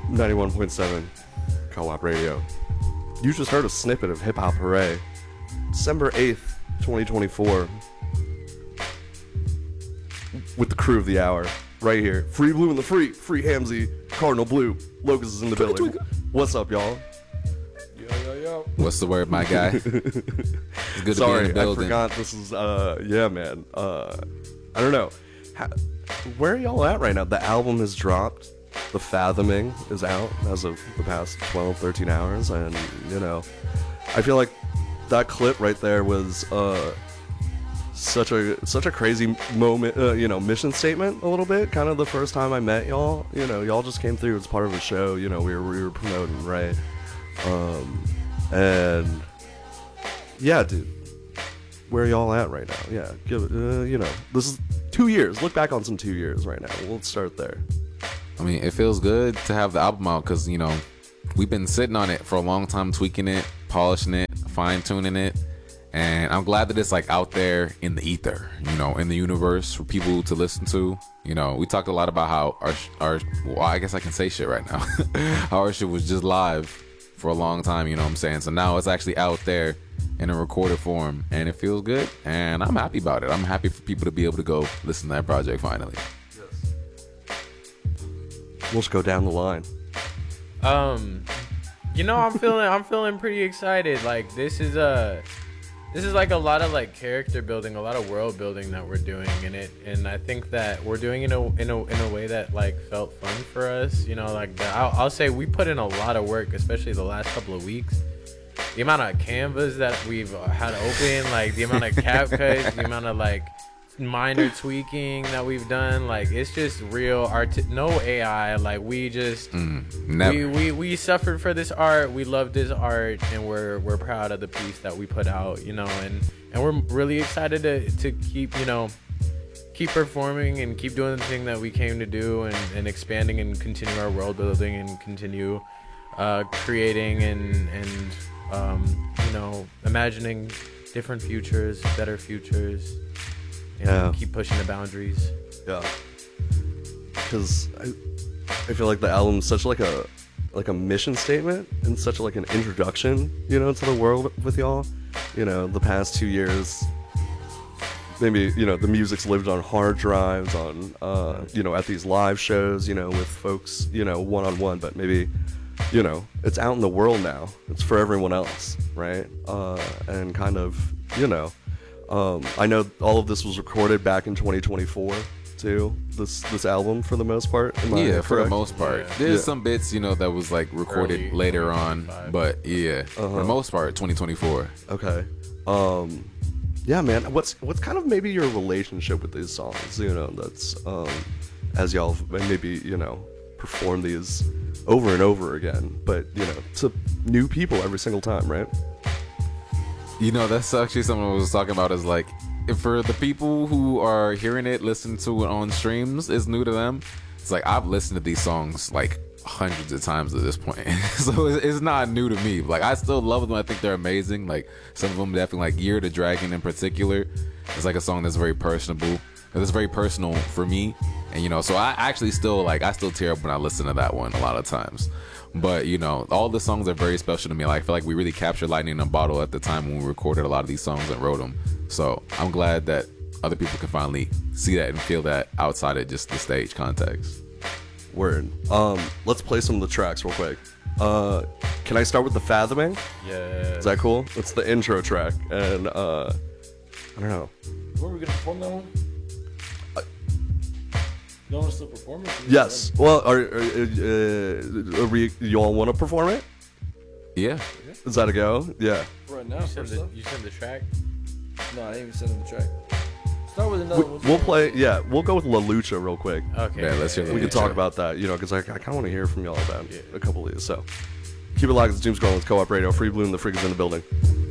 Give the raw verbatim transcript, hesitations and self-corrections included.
ninety-one point seven Co-op Radio. You just heard a snippet of Hip Hop Hooray. December eighth, twenty twenty-four. With the crew of the hour. Right here. Free Blue in the Free. Free Hamzy. Cardinal Blue. Locust is in the building. What's up, y'all? Yo, yo, yo. What's the word, my guy? It's good Sorry, to be in the I building. forgot this is, uh, yeah, man. Uh, I don't know. How, where are y'all at right now? The album has dropped. The Fathoming is out as of the past twelve, thirteen hours. And, you know, I feel like that clip right there was, uh, such a such a crazy moment, uh, you know, mission statement a little bit. Kind of the first time I met y'all, you know, y'all just came through as part of a show, you know, we were, we were promoting, right? Um, and yeah, dude, where are y'all at right now? Yeah, give it, uh, you know, this is two years. Look back on some two years right now. We'll start there. I mean, it feels good to have the album out because, you know, we've been sitting on it for a long time, tweaking it, polishing it, fine-tuning it. And I'm glad that it's like out there in the ether, you know, in the universe for people to listen to. You know, we talked a lot about how our, our well, I guess I can say shit right now. How our shit was just live for a long time, you know what I'm saying? So now it's actually out there in a recorded form and it feels good. And I'm happy about it. I'm happy for people to be able to go listen to that project finally. Yes. We'll just go down the line. Um, you know, I'm feeling, I'm feeling pretty excited. Like this is a, this is like a lot of like character building, a lot of world building that we're doing in it, and I think that we're doing it in a in a in a way that like felt fun for us. You know, like the, I'll, I'll say we put in a lot of work, especially the last couple of weeks. The amount of canvas that we've had open, like the amount of cap cuts, the amount of like minor tweaking that we've done, like it's just real art, no A I. Like we just mm, never. we, we we suffered for this art, we love this art, and we're we're proud of the piece that we put out, you know, and and we're really excited to to keep, you know, keep performing and keep doing the thing that we came to do, and, and expanding and continue our world building and continue uh creating and and um you know, imagining different futures, better futures. And Yeah. keep pushing the boundaries. Yeah, because I, I feel like the album's such like a like a mission statement and such like an introduction, you know, to the world with y'all. You know, the past two years, maybe, you know, the music's lived on hard drives, on uh, you know, at these live shows, you know, with folks, you know, one on one. But maybe, you know, it's out in the world now. It's for everyone else, right? Uh, and kind of, you know. Um, I know all of this was recorded back in twenty twenty-four too. This this album for the most part. Am I Yeah, for the correct? most part. Yeah. There's Yeah. some bits, you know, that was like recorded Early later on, twenty twenty-five. but yeah, for the most part, twenty twenty-four. Okay. Um, yeah, man. What's what's kind of maybe your relationship with these songs? You know, that's um, as y'all maybe, you know, perform these over and over again, but you know, to new people every single time, right? You know, that's actually something I was talking about. Is like, if for the people who are hearing it, listening to it on streams, it's new to them. It's like I've listened to these songs like hundreds of times at this point, so it's, it's not new to me. Like I still love them. I think they're amazing. Like some of them definitely, like Year to Dragon in particular, it's like a song that's very personable. It's very personal for me, and you know, so I actually still like I still tear up when I listen to that one a lot of times. But you know, all the songs are very special to me. Like, I feel like we really captured lightning in a bottle at the time when we recorded a lot of these songs and wrote them. So I'm glad that other people can finally see that and feel that outside of just the stage context. Word. Um, let's play some of the tracks real quick. Uh, can I start with the Fathoming? Yeah. Is that cool? It's the intro track, and uh, I don't know. Where are we gonna perform that one? You want us to perform it? Yes. Well, are, are, uh, are we, you all want to perform it? Yeah. Is that a go? Yeah. Right now, You send first the, up. you send the track. No, I didn't even send him the track. Start with another We, one. we'll play. Yeah, we'll go with La Lucha real quick. Okay. Yeah, let's hear We La can Lucha. talk about that, you know, because I, I kind of want to hear from y'all about Yeah. a couple of these. So keep it locked. It's James Garland's Co-op Radio. Free Blue and the Freak is in the building.